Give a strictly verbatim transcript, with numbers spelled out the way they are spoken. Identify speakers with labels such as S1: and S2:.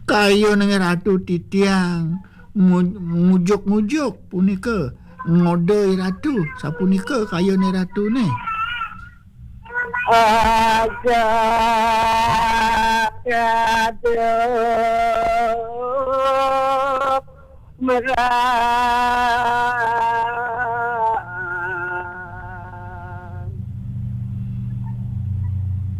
S1: Kayo nang ratu titiang mujuk-mujuk punika ngode ratu sapunika kayo ne ratu ne.
S2: Aja kado merah